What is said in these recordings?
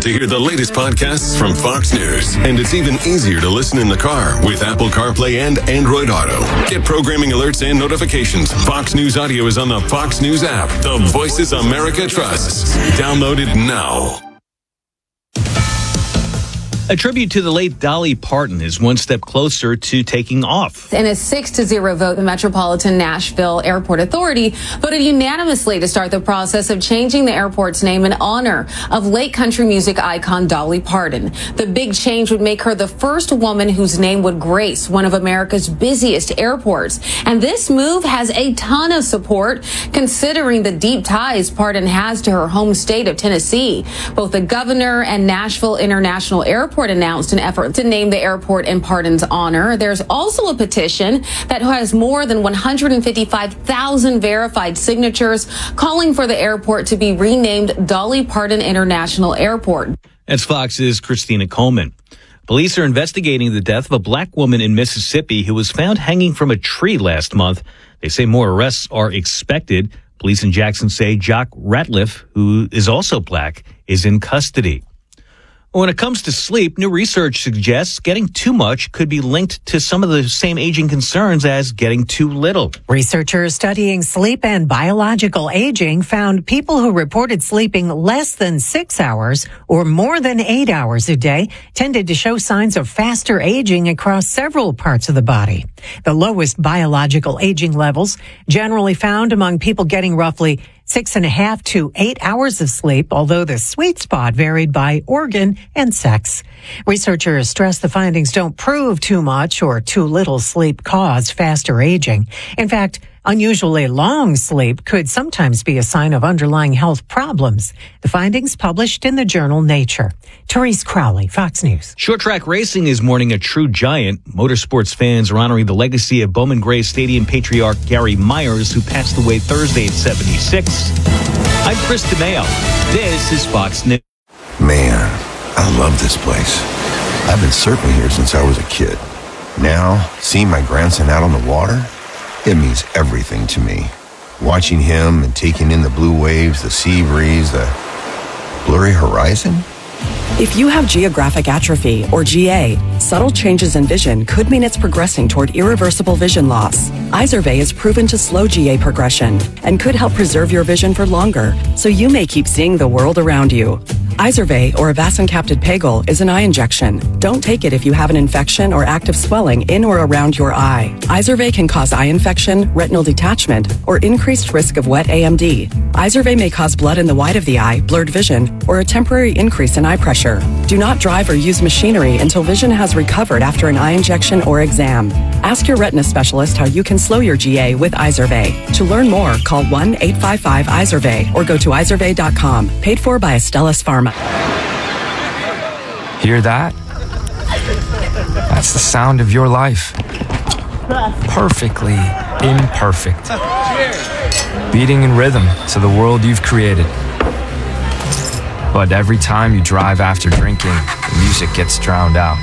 to hear the latest podcasts from Fox News. And it's even easier to listen in the car with Apple CarPlay and Android Auto. Get programming alerts and notifications. Fox News Audio is on the Fox News app. The voices America trusts. Download it now. A tribute to the late Dolly Parton is one step closer to taking off. In a 6-0 vote, the Metropolitan Nashville Airport Authority voted unanimously to start the process of changing the airport's name in honor of late country music icon Dolly Parton. The big change would make her the first woman whose name would grace one of America's busiest airports. And this move has a ton of support, considering the deep ties Parton has to her home state of Tennessee. Both the governor and Nashville International Airport announced an effort to name the airport in Parton's honor. There's also a petition that has more than 155,000 verified signatures calling for the airport to be renamed Dolly Parton International Airport. That's Fox's Christina Coleman. Police are investigating the death of a black woman in Mississippi who was found hanging from a tree last month. They say more arrests are expected. Police in Jackson say Jock Ratliff, who is also black, is in custody. When it comes to sleep, new research suggests getting too much could be linked to some of the same aging concerns as getting too little. Researchers studying sleep and biological aging found people who reported sleeping less than 6 hours or more than 8 hours a day tended to show signs of faster aging across several parts of the body. The lowest biological aging levels generally found among people getting roughly 6.5 to 8 hours of sleep, although the sweet spot varied by organ and sex. Researchers stress the findings don't prove too much or too little sleep cause faster aging. In fact, unusually long sleep could sometimes be a sign of underlying health problems. The findings published in the journal Nature. Therese Crowley, Fox News. Short track racing is mourning a true giant. Motorsports fans are honoring the legacy of Bowman Gray Stadium patriarch Gary Myers, who passed away Thursday at 76. I'm Chris DeMeo. This is Fox News. Man, I love this place. I've been surfing here since I was a kid. Now, seeing my grandson out on the water, it means everything to me. Watching him and taking in the blue waves, the sea breeze, the blurry horizon. If you have geographic atrophy, or GA, subtle changes in vision could mean it's progressing toward irreversible vision loss. Izervay is proven to slow GA progression and could help preserve your vision for longer, so you may keep seeing the world around you. Izervay, or avacincaptad pegol, is an eye injection. Don't take it if you have an infection or active swelling in or around your eye. Izervay can cause eye infection, retinal detachment, or increased risk of wet AMD. Izervay may cause blood in the white of the eye, blurred vision, or a temporary increase in eye pressure. Do not drive or use machinery until vision has recovered after an eye injection or exam. Ask your retina specialist how you can slow your GA with Izervay. To learn more, call 1-855-IZERVAY or go to izervay.com. Paid for by Astellas Pharma. Hear that? That's the sound of your life. Perfectly imperfect. Beating in rhythm to the world you've created. But every time you drive after drinking, the music gets drowned out.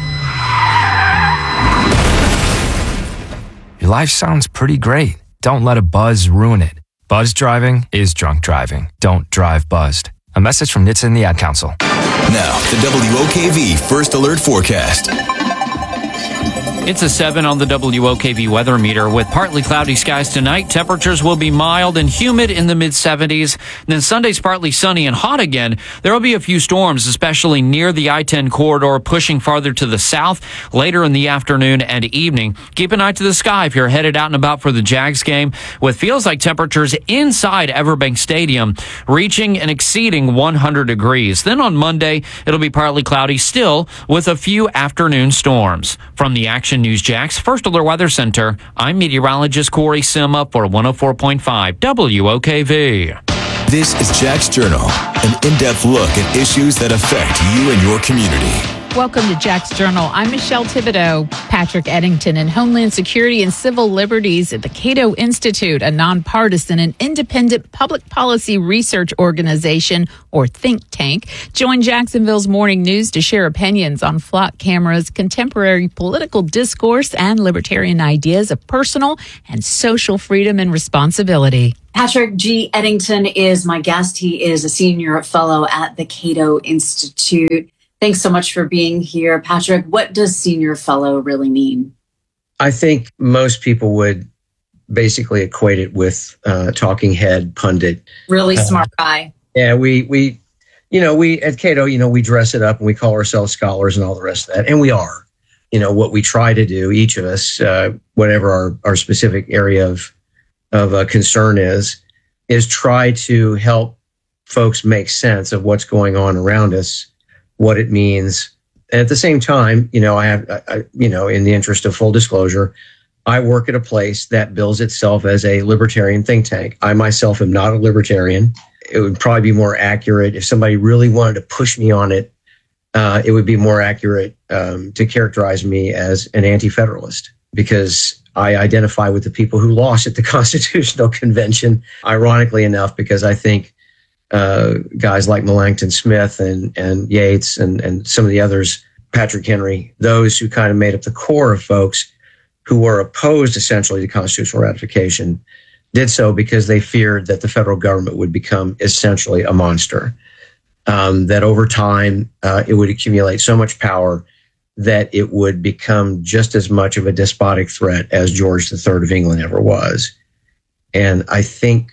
Your life sounds pretty great. Don't let a buzz ruin it. Buzz driving is drunk driving. Don't drive buzzed. A message from NHTSA and the Ad Council. Now, the WOKV First Alert Forecast. It's a 7 on the WOKV weather meter with partly cloudy skies tonight. Temperatures will be mild and humid in the mid-70s. Then Sunday's partly sunny and hot again. There will be a few storms, especially near the I-10 corridor, pushing farther to the south later in the afternoon and evening. Keep an eye to the sky if you're headed out and about for the Jags game, with feels like temperatures inside Everbank Stadium reaching and exceeding 100 degrees. Then on Monday, it'll be partly cloudy still with a few afternoon storms. From the Action News Jax First Alert Weather Center, I'm meteorologist Corey Sima for 104.5 WOKV. This is Jax Journal, an in-depth look at issues that affect you and your community. Welcome to Jax Journal. I'm Michelle Thibodeau. Patrick Eddington in Homeland Security and Civil Liberties at the Cato Institute, a nonpartisan and independent public policy research organization or think tank, joined Jacksonville's Morning News to share opinions on flock cameras, contemporary political discourse, and libertarian ideas of personal and social freedom and responsibility. Patrick G. Eddington is my guest. He is a senior fellow at the Cato Institute. Thanks so much for being here, Patrick. What does senior fellow really mean? I think most people would basically equate it with talking head pundit. Really smart guy. Yeah, we at Cato, we dress it up and we call ourselves scholars and all the rest of that. And we are. What we try to do, each of us, whatever our specific area of concern is try to help folks make sense of what's going on around us, what it means. And at the same time, in the interest of full disclosure, I work at a place that bills itself as a libertarian think tank. I myself am not a libertarian. It would probably be more accurate if somebody really wanted to push me on it. It would be more accurate to characterize me as an anti-federalist, because I identify with the people who lost at the Constitutional Convention, ironically enough, because I think guys like Melancton Smith and Yates and some of the others, Patrick Henry, those who kind of made up the core of folks who were opposed essentially to constitutional ratification, did so because they feared that the federal government would become essentially a monster, that over time it would accumulate so much power that it would become just as much of a despotic threat as George III of England ever was. And I think,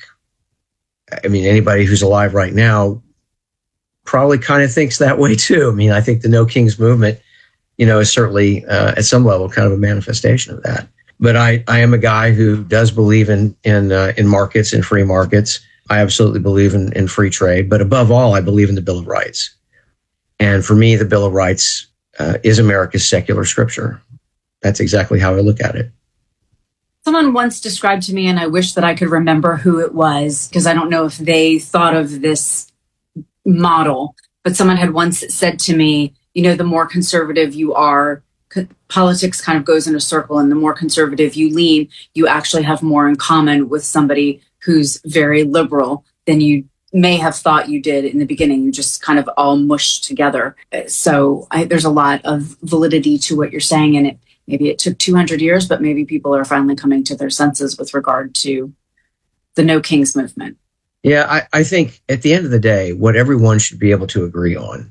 anybody who's alive right now probably kind of thinks that way too. I think the No Kings movement, is certainly at some level kind of a manifestation of that. But I am a guy who does believe in markets and free markets. I absolutely believe in free trade. But above all, I believe in the Bill of Rights. And for me, the Bill of Rights is America's secular scripture. That's exactly how I look at it. Someone once described to me, and I wish that I could remember who it was, because I don't know if they thought of this model, but someone had once said to me, the more conservative you are, politics kind of goes in a circle, and the more conservative you lean, you actually have more in common with somebody who's very liberal than you may have thought you did in the beginning. You just kind of all mushed together. So there's a lot of validity to what you're saying, and maybe it took 200 years, but maybe people are finally coming to their senses with regard to the No Kings movement. Yeah, I think at the end of the day, what everyone should be able to agree on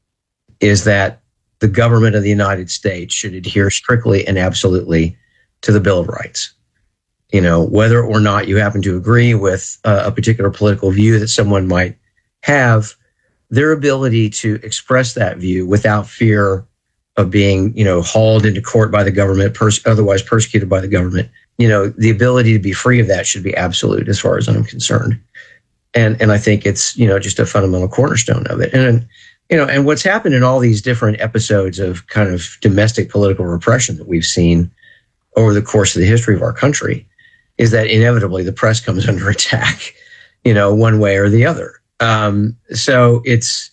is that the government of the United States should adhere strictly and absolutely to the Bill of Rights. Whether or not you happen to agree with a particular political view that someone might have, their ability to express that view without fear of being, hauled into court by the government, otherwise persecuted by the government, the ability to be free of that should be absolute as far as I'm concerned. And I think it's, just a fundamental cornerstone of it. And what's happened in all these different episodes of kind of domestic political repression that we've seen over the course of the history of our country is that inevitably the press comes under attack, one way or the other. So it's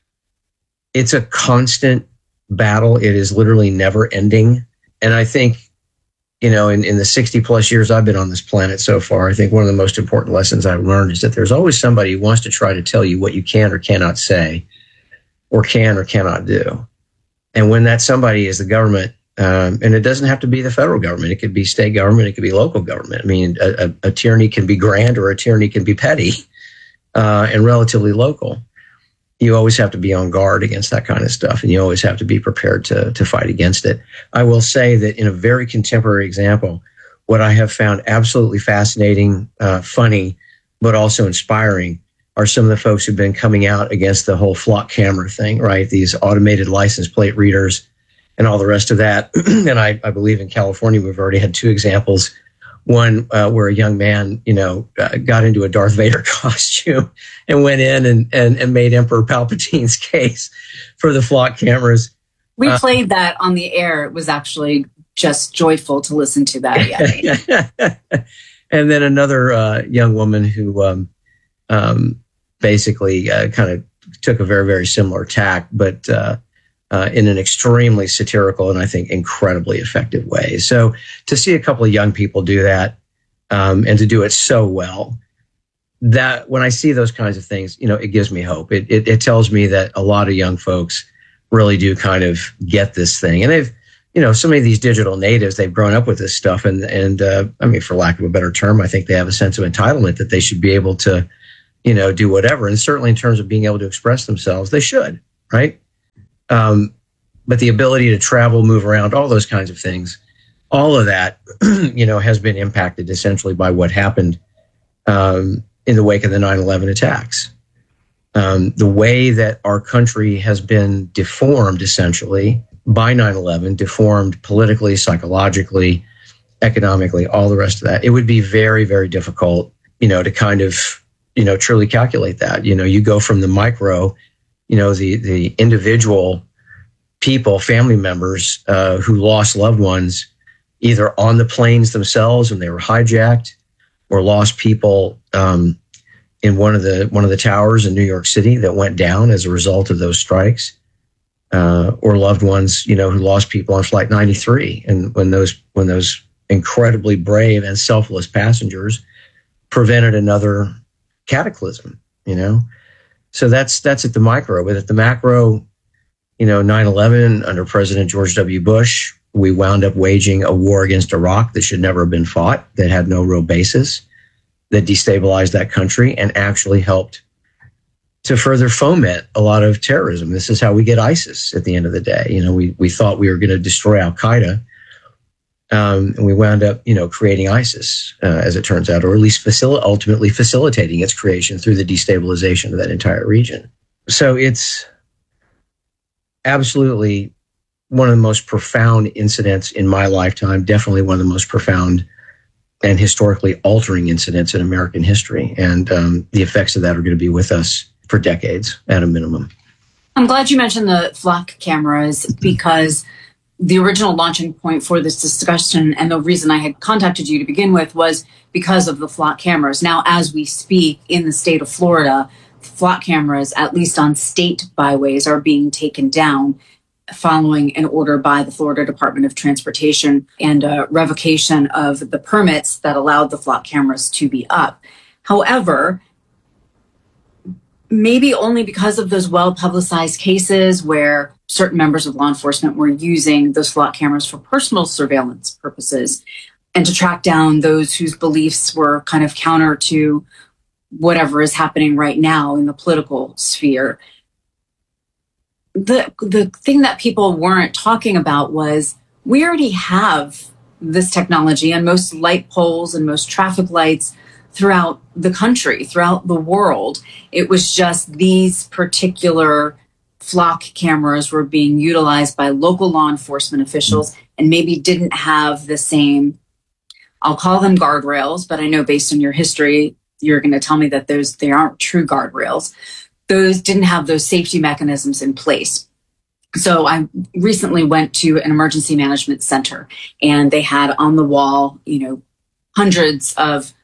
a constant battle. It is literally never ending. And I think, in the 60 plus years I've been on this planet so far, I think one of the most important lessons I've learned is that there's always somebody who wants to try to tell you what you can or cannot say, or can or cannot do. And when that somebody is the government, and it doesn't have to be the federal government, it could be state government, it could be local government. A tyranny can be grand or a tyranny can be petty and relatively local. You always have to be on guard against that kind of stuff, and you always have to be prepared to fight against it. I will say that in a very contemporary example, what I have found absolutely fascinating, funny, but also inspiring are some of the folks who've been coming out against the whole flock camera thing, right? These automated license plate readers and all the rest of that. And I believe in California, we've already had two examples. One where a young man, got into a Darth Vader costume and went in and made Emperor Palpatine's case for the flock cameras. We played that on the air. It was actually just joyful to listen to that. Yeah. And then another young woman who basically kind of took a very, very similar tack, but in an extremely satirical and I think incredibly effective way. So to see a couple of young people do that and to do it so well, that when I see those kinds of things, it gives me hope. It tells me that a lot of young folks really do kind of get this thing. And they've, so many of these digital natives, they've grown up with this stuff. And I mean, for lack of a better term, I think they have a sense of entitlement that they should be able to, do whatever. And certainly in terms of being able to express themselves, they should, right? But the ability to travel, move around, all those kinds of things, all of that, has been impacted essentially by what happened in the wake of the 9/11 attacks. The way that our country has been deformed essentially by 9/11, deformed politically, psychologically, economically, all the rest of that, it would be very, very difficult, to kind of, truly calculate that. You go from the micro, the individual people, family members who lost loved ones either on the planes themselves when they were hijacked, or lost people in one of the towers in New York City that went down as a result of those strikes, or loved ones, who lost people on Flight 93, and when those incredibly brave and selfless passengers prevented another cataclysm. So that's at the micro, but at the macro, 9/11 under President George W. Bush, we wound up waging a war against Iraq that should never have been fought, that had no real basis, that destabilized that country and actually helped to further foment a lot of terrorism. This is how we get ISIS at the end of the day. We thought we were going to destroy Al-Qaeda, and we wound up, creating ISIS, as it turns out, or at least ultimately facilitating its creation through the destabilization of that entire region. So it's absolutely one of the most profound incidents in my lifetime, definitely one of the most profound and historically altering incidents in American history. And the effects of that are going to be with us for decades at a minimum. I'm glad you mentioned the flock cameras, because the original launching point for this discussion and the reason I had contacted you to begin with was because of the flock cameras. Now, as we speak in the state of Florida, flock cameras, at least on state byways, are being taken down following an order by the Florida Department of Transportation and a revocation of the permits that allowed the flock cameras to be up. However, maybe only because of those well-publicized cases where certain members of law enforcement were using those flock cameras for personal surveillance purposes and to track down those whose beliefs were kind of counter to whatever is happening right now in the political sphere. The thing that people weren't talking about was we already have this technology and most light poles and most traffic lights throughout the country, throughout the world. It was just these particular flock cameras were being utilized by local law enforcement officials and maybe didn't have the same, I'll call them guardrails, but I know based on your history, you're going to tell me that they aren't true guardrails. Those didn't have those safety mechanisms in place. So I recently went to an emergency management center, and they had on the wall, hundreds of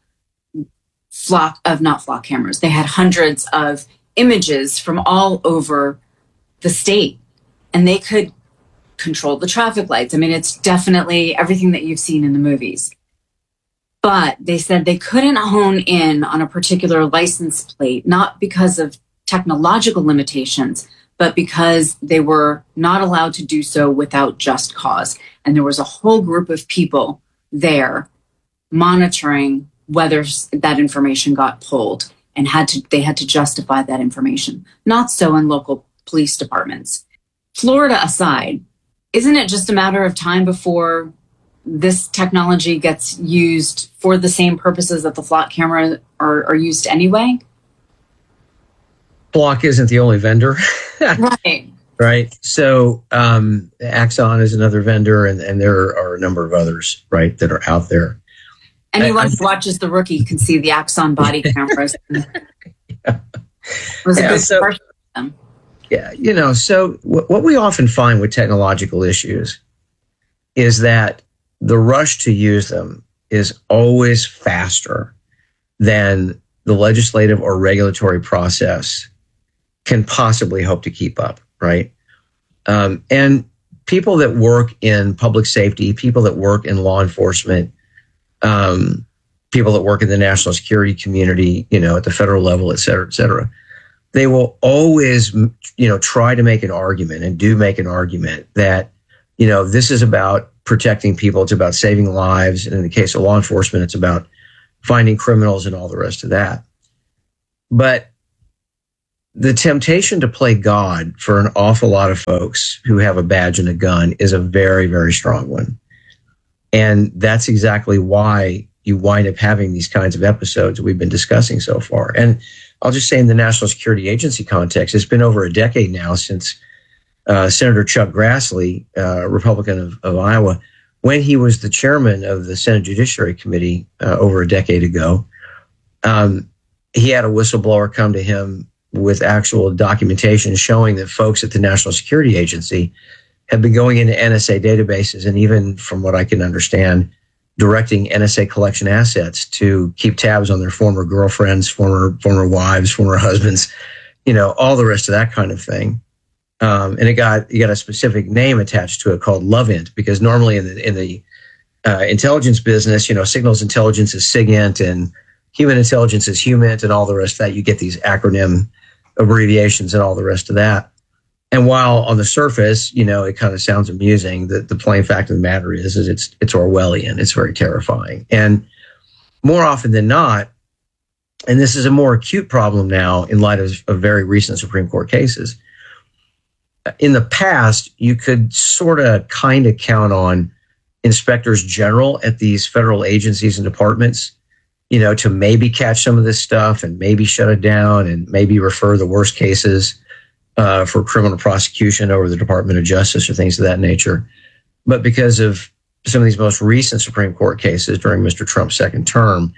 not flock cameras. They had hundreds of images from all over the state, and they could control the traffic lights. I mean, it's definitely everything that you've seen in the movies. But they said they couldn't hone in on a particular license plate, not because of technological limitations, but because they were not allowed to do so without just cause. And there was a whole group of people there monitoring whether that information got pulled, and they had to justify that information. Not so in local police departments. Florida aside, isn't it just a matter of time before this technology gets used for the same purposes that the flock camera are used anyway? Flock isn't the only vendor. Right. Right. So Axon is another vendor, and there are a number of others, right, that are out there. Anyone who watches The Rookie can see the Axon body cameras. So what we often find with technological issues is that the rush to use them is always faster than the legislative or regulatory process can possibly hope to keep up, right? And people that work in public safety, people that work in law enforcement, people that work in the national security community, at the federal level, et cetera, they will always, try to make an argument and do make an argument that, this is about protecting people. It's about saving lives. And in the case of law enforcement, it's about finding criminals and all the rest of that. But the temptation to play God for an awful lot of folks who have a badge and a gun is a very, very strong one. And that's exactly why you wind up having these kinds of episodes we've been discussing so far. And I'll just say in the National Security Agency context, it's been over a decade now since Senator Chuck Grassley, Republican of Iowa, when he was the chairman of the Senate Judiciary Committee over a decade ago, he had a whistleblower come to him with actual documentation showing that folks at the National Security Agency have been going into NSA databases and even, from what I can understand, directing NSA collection assets to keep tabs on their former girlfriends, former wives, former husbands, all the rest of that kind of thing. And you got a specific name attached to it called LOVEINT, because normally in the intelligence business, signals intelligence is SIGINT and human intelligence is HUMINT and all the rest of that. You get these acronym abbreviations and all the rest of that. And while on the surface, it kind of sounds amusing, the plain fact of the matter is it's Orwellian. It's very terrifying. And more often than not, and this is a more acute problem now in light of very recent Supreme Court cases, in the past, you could sort of kind of count on inspectors general at these federal agencies and departments, to maybe catch some of this stuff and maybe shut it down and maybe refer the worst cases for criminal prosecution over the Department of Justice or things of that nature. But because of some of these most recent Supreme Court cases during Mr. Trump's second term,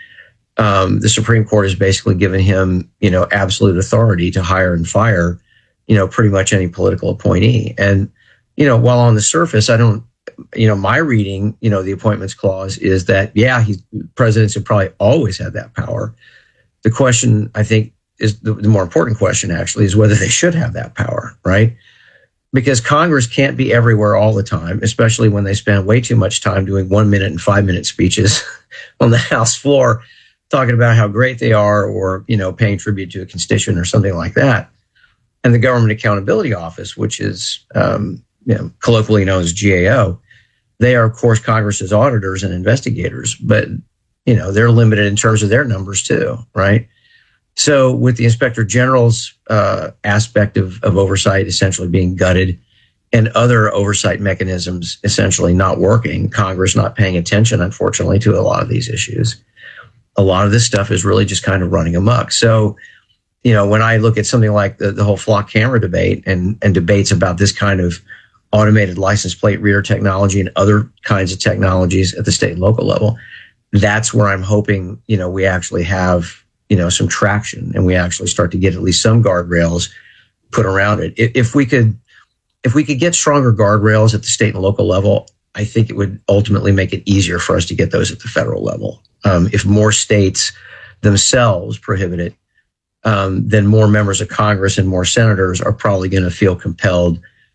the Supreme Court has basically given him, absolute authority to hire and fire, pretty much any political appointee. And, while on the surface, I don't, my reading, the appointments clause is that, presidents have probably always had that power. The question, I think, is the more important question, actually, is whether they should have that power, right? Because Congress can't be everywhere all the time, especially when they spend way too much time doing 1 minute and 5 minute speeches on the House floor, talking about how great they are or, paying tribute to a constituent or something like that. And the Government Accountability Office, which is colloquially known as GAO, they are, of course, Congress's auditors and investigators, but, they're limited in terms of their numbers too, right? So with the Inspector General's aspect of oversight essentially being gutted and other oversight mechanisms essentially not working, Congress not paying attention, unfortunately, to a lot of these issues, a lot of this stuff is really just kind of running amok. So, when I look at something like the whole flock camera debate and debates about this kind of automated license plate reader technology and other kinds of technologies at the state and local level, that's where I'm hoping, we actually have, some traction and we actually start to get at least some guardrails put around it. If we could get stronger guardrails at the state and local level, I think it would ultimately make it easier for us to get those at the federal level. If more states themselves prohibit it, then more members of Congress and more senators are probably going to feel compelled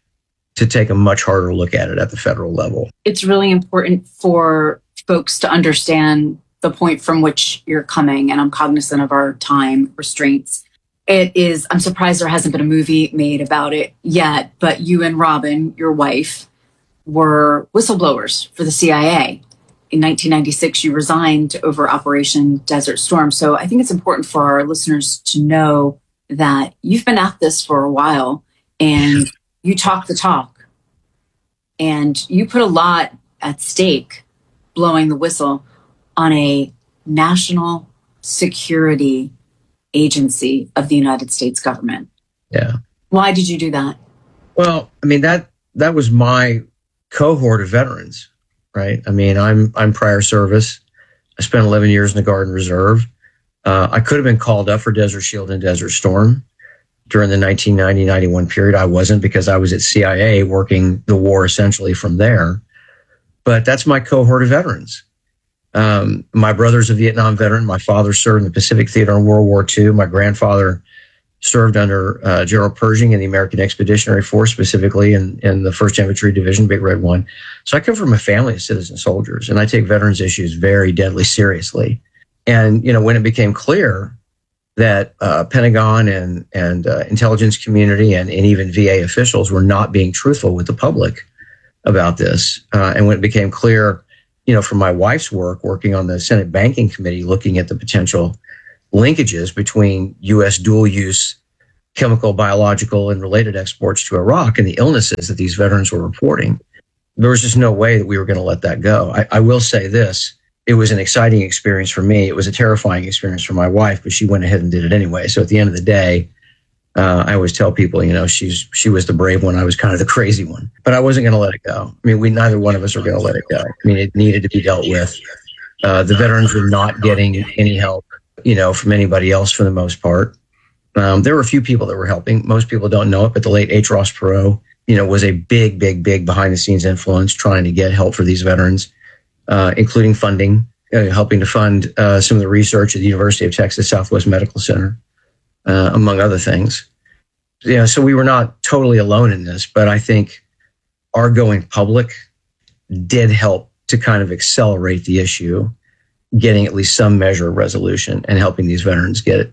to take a much harder look at it at the federal level. It's really important for folks to understand the point from which you're coming, and I'm cognizant of our time restraints. I'm surprised there hasn't been a movie made about it yet, but you and Robin, your wife, were whistleblowers for the CIA. In 1996, you resigned over Operation Desert Storm. So I think it's important for our listeners to know that you've been at this for a while and you talk the talk. And you put a lot at stake blowing the whistle on a national security agency of the United States government. Yeah. Why did you do that? Well, that was my cohort of veterans. Right. I'm prior service. I spent 11 years in the Guard and Reserve. I could have been called up for Desert Shield and Desert Storm during the 1990-91 period. I wasn't because I was at CIA working the war essentially from there. But that's my cohort of veterans. My brother's a Vietnam veteran. My father served in the Pacific Theater in World War II. My grandfather served under General Pershing in the American Expeditionary Force, specifically in the 1st Infantry Division, Big Red 1. So I come from a family of citizen soldiers, and I take veterans issues very deadly seriously. And, when it became clear that Pentagon and intelligence community and even VA officials were not being truthful with the public about this, and when it became clear, from my wife's work, working on the Senate Banking Committee, looking at the potential linkages between U.S. dual-use chemical, biological, and related exports to Iraq and the illnesses that these veterans were reporting, there was just no way that we were going to let that go. I will say this. It was an exciting experience for me. It was a terrifying experience for my wife, but she went ahead and did it anyway. So at the end of the day, I always tell people, she was the brave one. I was kind of the crazy one, but I wasn't going to let it go. I mean, neither one of us were going to let it go. I mean, it needed to be dealt with. The veterans were not getting any help, from anybody else for the most part. There were a few people that were helping. Most people don't know it, but the late H. Ross Perot, was a big behind the scenes influence trying to get help for these veterans, including funding, helping to fund some of the research at the University of Texas Southwest Medical Center, among other things. So we were not totally alone in this, but I think our going public did help to kind of accelerate the issue, getting at least some measure of resolution and helping these veterans get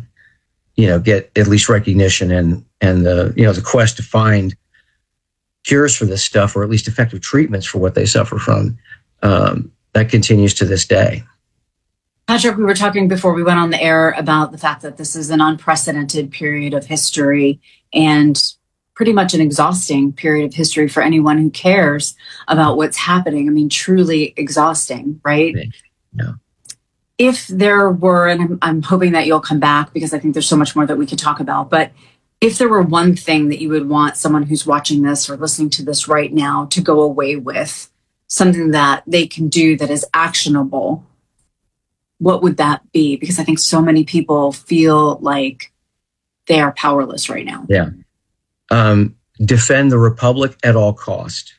at least recognition and the quest to find cures for this stuff, or at least effective treatments for what they suffer from. That continues to this day. Patrick, we were talking before we went on the air about the fact that this is an unprecedented period of history and pretty much an exhausting period of history for anyone who cares about what's happening. I mean, truly exhausting, right? Yeah. If there were, and I'm hoping that you'll come back because I think there's so much more that we could talk about, but if there were one thing that you would want someone who's watching this or listening to this right now to go away with, something that they can do that is actionable, what would that be? Because I think so many people feel like they are powerless right now. Yeah. Defend the Republic at all cost.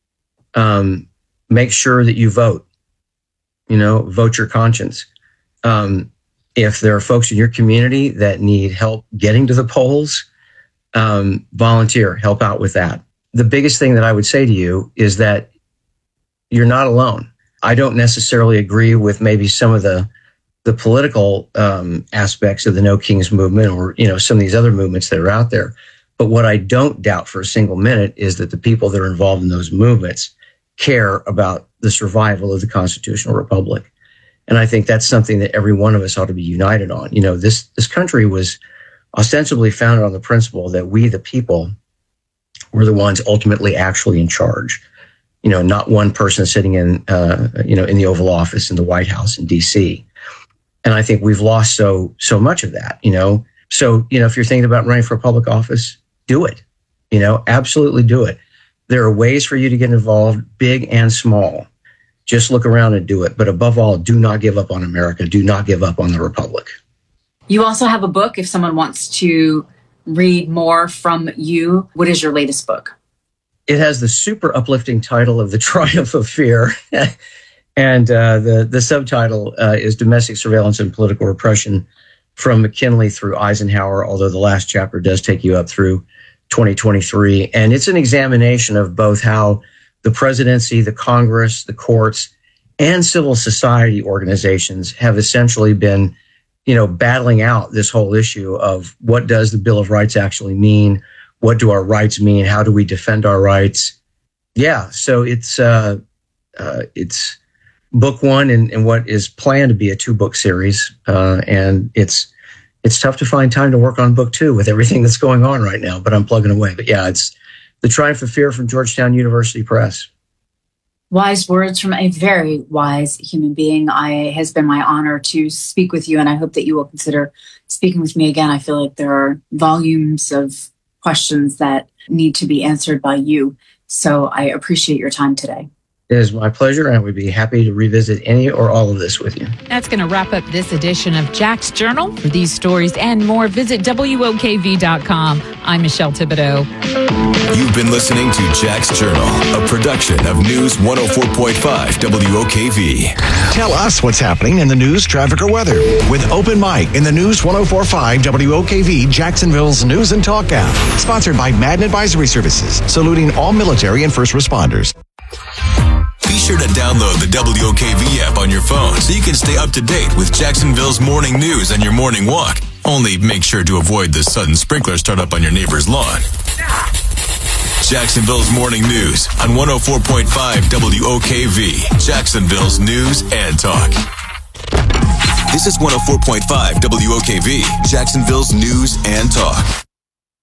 Make sure that you vote. Vote your conscience. If there are folks in your community that need help getting to the polls, volunteer, help out with that. The biggest thing that I would say to you is that you're not alone. I don't necessarily agree with maybe some of the political aspects of the No Kings movement or, some of these other movements that are out there. But what I don't doubt for a single minute is that the people that are involved in those movements care about the survival of the constitutional republic. And I think that's something that every one of us ought to be united on. This country was ostensibly founded on the principle that we, the people, were the ones ultimately actually in charge. Not one person sitting in the Oval Office in the White House in DC. And I think we've lost so much of that, So, if you're thinking about running for a public office, do it, absolutely do it. There are ways for you to get involved, big and small. Just look around and do it. But above all, do not give up on America. Do not give up on the Republic. You also have a book if someone wants to read more from you. What is your latest book? It has the super uplifting title of The Triumph of Fear. And the subtitle is Domestic Surveillance and Political Repression from McKinley through Eisenhower, although the last chapter does take you up through 2023. And it's an examination of both how the presidency, the Congress, the courts, and civil society organizations have essentially been, battling out this whole issue of what does the Bill of Rights actually mean? What do our rights mean? How do we defend our rights? Yeah, so it's book one in what is planned to be a 2-book series, and it's tough to find time to work on book 2 with everything that's going on right now. But I'm plugging away. But yeah, it's The Triumph of Fear from Georgetown University Press. Wise words from a very wise human being. It has been my honor to speak with you, and I hope that you will consider speaking with me again. I feel like there are volumes of questions that need to be answered by you. So I appreciate your time today. It is my pleasure, and I would be happy to revisit any or all of this with you. That's going to wrap up this edition of Jack's Journal. For these stories and more, visit WOKV.com. I'm Michelle Thibodeau. You've been listening to Jack's Journal, a production of News 104.5 WOKV. Tell us what's happening in the news, traffic, or weather with Open Mic in the News 104.5 WOKV Jacksonville's News and Talk app. Sponsored by Madden Advisory Services, saluting all military and first responders. Be sure to download the WOKV app on your phone so you can stay up to date with Jacksonville's morning news on your morning walk. Only make sure to avoid the sudden sprinkler startup on your neighbor's lawn. Jacksonville's morning news on 104.5 WOKV, Jacksonville's News and Talk. This is 104.5 WOKV, Jacksonville's News and Talk.